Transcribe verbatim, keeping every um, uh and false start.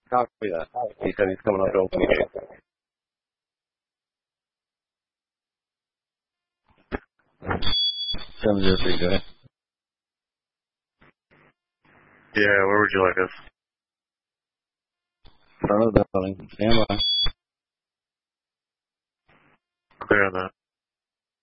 Copy that. He said he's coming up to open the gate. seven zero three, go ahead. Yeah, where would you like us? Front of the building. Stand by. Clear on that.